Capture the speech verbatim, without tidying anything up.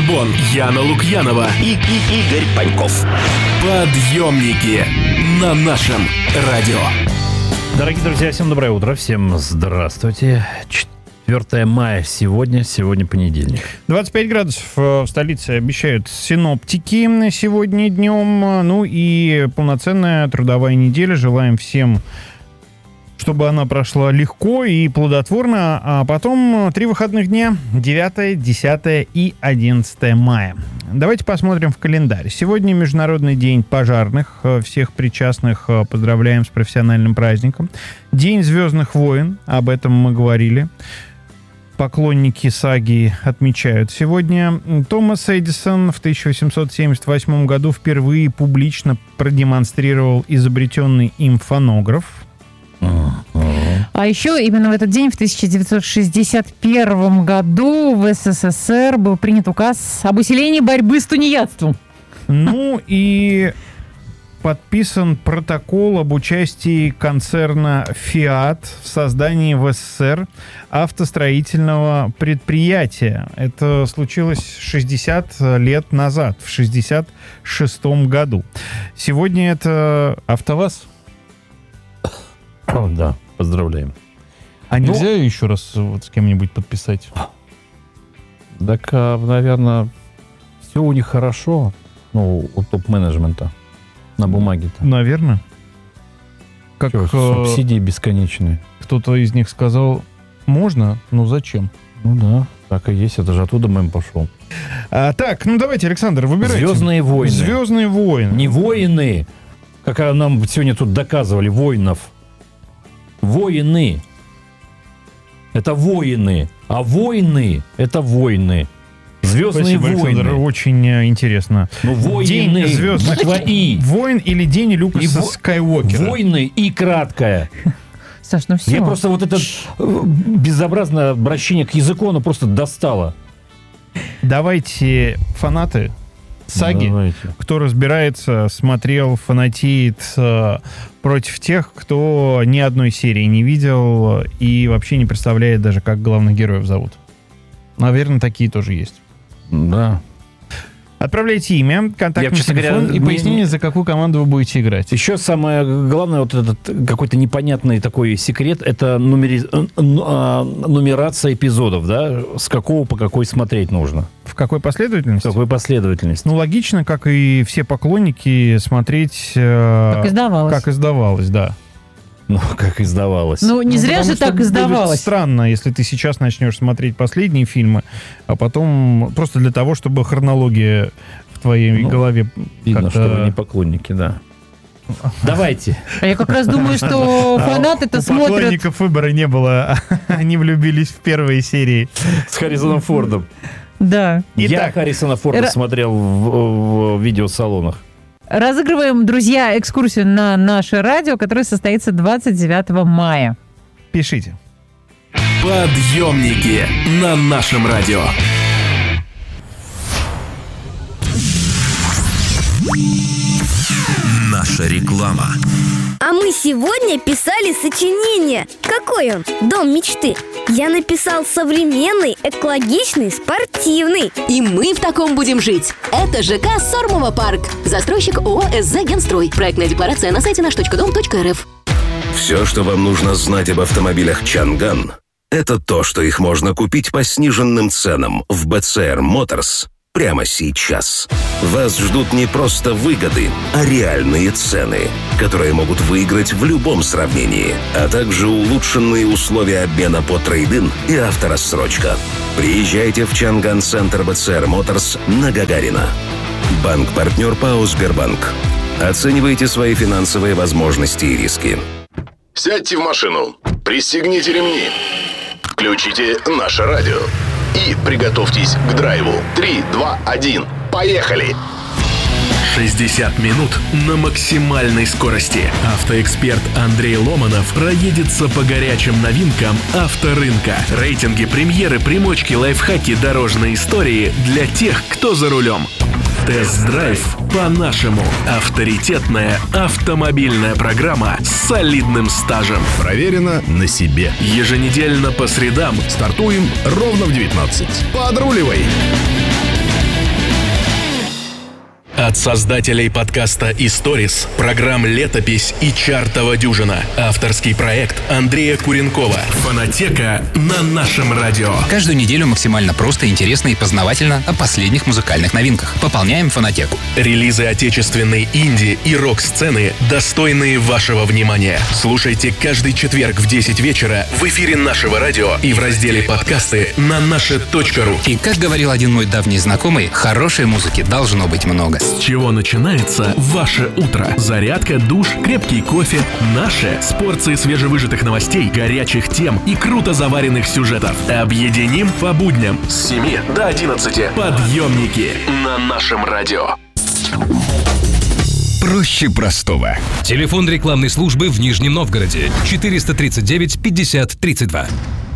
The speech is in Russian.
Бурбон, Яна Лукьянова и, и Игорь Паньков. Подъемники на нашем радио. Дорогие друзья, всем доброе утро, всем здравствуйте. четвёртое мая сегодня, сегодня понедельник. двадцать пять градусов в столице обещают синоптики сегодня днем. Ну и полноценная трудовая неделя. Желаем всем, чтобы она прошла легко и плодотворно. А потом три выходных дня, девятое, десятое и одиннадцатое мая. Давайте посмотрим в календарь. Сегодня Международный день пожарных. Всех причастных поздравляем с профессиональным праздником. День Звездных войн, об этом мы говорили. Поклонники саги отмечают сегодня. Томас Эдисон в тысяча восемьсот семьдесят восьмом году впервые публично продемонстрировал изобретенный им фонограф. А еще именно в этот день, в тысяча девятьсот шестьдесят первом году, в СССР был принят указ об усилении борьбы с тунеядством. Ну и подписан протокол об участии концерна «Фиат» в создании в СССР автостроительного предприятия. Это случилось шестьдесят лет назад, в шестьдесят шестом году. Сегодня это АвтоВАЗ. О, да, поздравляем. А нельзя ну, еще раз вот с кем-нибудь подписать? Так, а, наверное, все у них хорошо, ну, у топ-менеджмента на бумаге-то. Наверное. Как Чё, субсидии бесконечные. Кто-то из них сказал, можно, но зачем? Ну да, так и есть, это же оттуда мем пошел. А, так, ну давайте, Александр, выбирайте. Звездные войны. Звездные войны. Не воины, как нам сегодня тут доказывали, воинов. Воины. Это воины. А войны — это войны. Звездные Спасибо, войны. Александр, очень интересно. Ну, войны. День звездных войн или день Люкаса и Скайуокера? Войны и краткое. Саш, ну все. Я просто вот это безобразное обращение к языку, оно просто достало. Давайте, фанаты саги, Давайте. Кто разбирается, смотрел, фанатеет э, против тех, кто ни одной серии не видел и вообще не представляет даже, как главных героев зовут. Наверное, такие тоже есть. Да. Отправляйте имя, контактный Я, телефон говоря, и не, пояснение, за какую команду вы будете играть. Еще самое главное, вот этот какой-то непонятный такой секрет, это нумери... нумерация эпизодов, да? С какого по какой смотреть нужно. В какой последовательности? В какой последовательности. Ну, логично, как и все поклонники, смотреть... Э, как издавалось. Как издавалось, да. Ну, как издавалось. Ну, не ну, зря же так издавалось. Будет странно, если ты сейчас начнешь смотреть последние фильмы, а потом просто для того, чтобы хронология в твоей ну, голове... Видно, как-то... что вы не поклонники, да. Давайте. А я как раз думаю, что фанаты-то У смотрят... поклонников выбора не было. Они влюбились в первые серии. С Харрисоном Фордом. Да. Я Итак, Харрисона Форда р... смотрел в, в видеосалонах. Разыгрываем, друзья, экскурсию на наше радио, которая состоится двадцать девятого мая. Пишите. Подъемники на нашем радио. Наша реклама. А мы сегодня писали сочинение. Какой он? Дом мечты. Я написал современный, экологичный, спортивный. И мы в таком будем жить. Это ЖК Сормово парк. Застройщик ООО СЗ Генстрой. Проектная декларация на сайте наш точка дом точка эр эф. Все, что вам нужно знать об автомобилях Чанган, это то, что их можно купить по сниженным ценам в бэ цэ эр Motors прямо сейчас. Вас ждут не просто выгоды, а реальные цены, которые могут выиграть в любом сравнении, а также улучшенные условия обмена по трейд-ин и авторассрочка. Приезжайте в Чанган-центр бэ цэ эр Motors на Гагарина. Банк-партнер ПАО «Сбербанк». Оценивайте свои финансовые возможности и риски. Сядьте в машину, пристегните ремни, включите наше радио и приготовьтесь к драйву. Три, два, один, поехали! шестьдесят минут на максимальной скорости. Автоэксперт Андрей Ломанов проедется по горячим новинкам авторынка. Рейтинги, премьеры, примочки, лайфхаки, дорожные истории для тех, кто за рулем. Тест-драйв по-нашему. Авторитетная автомобильная программа с солидным стажем. Проверено на себе. Еженедельно по средам стартуем ровно в девятнадцать. Подруливай! От создателей подкаста «Историс», программ «Летопись» и «Чартова дюжина». Авторский проект Андрея Куренкова. Фонотека на нашем радио. Каждую неделю максимально просто, интересно и познавательно о последних музыкальных новинках. Пополняем фонотеку. Релизы отечественной инди и рок-сцены, достойные вашего внимания. Слушайте каждый четверг в десять вечера в эфире нашего радио и в разделе «Подкасты» на наше точка ру. И, как говорил один мой давний знакомый, хорошей музыки должно быть много. С чего начинается ваше утро? Зарядка, душ, крепкий кофе. Наше с порцией свежевыжатых новостей, горячих тем и круто заваренных сюжетов. Объединим по будням с семи до одиннадцати. Подъемники на нашем радио. Проще простого. Телефон рекламной службы в Нижнем Новгороде. четыреста тридцать девять пятьдесят тридцать два.